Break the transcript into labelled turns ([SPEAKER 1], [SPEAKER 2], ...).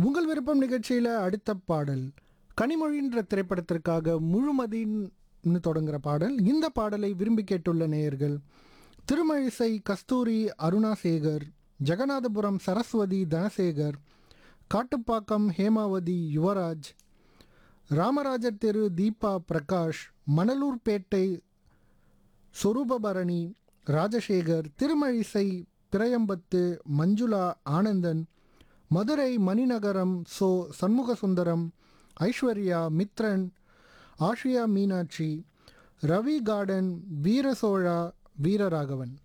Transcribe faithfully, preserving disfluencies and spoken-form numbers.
[SPEAKER 1] உங்கள் விருப்பம் நிகழ்ச்சியில் அடுத்த பாடல் கனிமொழின்ற திரைப்படத்திற்காக முழுமதின்னு தொடங்குற பாடல். இந்த பாடலை விரும்பி கேட்டுள்ள நேயர்கள் திருமழிசை கஸ்தூரி அருணாசேகர், ஜெகநாதபுரம் சரஸ்வதி தனசேகர், காட்டுப்பாக்கம் ஹேமாவதி யுவராஜ், ராமராஜர் தெரு Deepa Prakash, Manalurpettai சொரூபபரணி Rajasekar, Thirumazhisai Prayambathu Manjula Anandan, Madurai Maninagaram so Shanmugasundaram, Aishwarya Mithran, Asia Meenakshi, Ravi garden, வீரசோழா Veeraraghavan.